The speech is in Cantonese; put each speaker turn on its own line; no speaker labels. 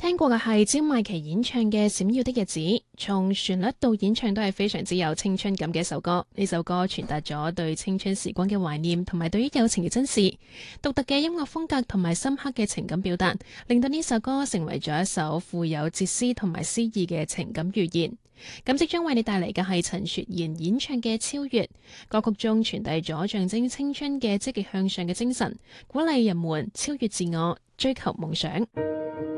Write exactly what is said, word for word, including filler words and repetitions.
聽過嘅係焦邁奇演唱嘅《閃耀的日子》，從旋律到演唱都係非常之有青春感嘅一首歌。呢首歌傳達咗對青春時光嘅懷念，同埋對於友情嘅珍視。獨特嘅音樂風格同埋深刻嘅情感表達，令到呢首歌成為咗一首富有哲思同埋詩意嘅情感寓言。咁即將為你帶嚟嘅係陳雪妍演唱嘅《超越》。歌曲中傳遞咗象徵青春嘅積極向上嘅精神，鼓勵人們超越自我，追求夢想。